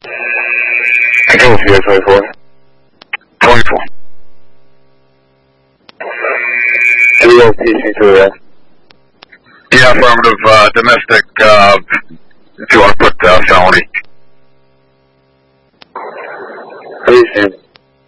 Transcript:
Control CS 24. 24. TC to the Yeah, affirmative, domestic, if you want to put felony.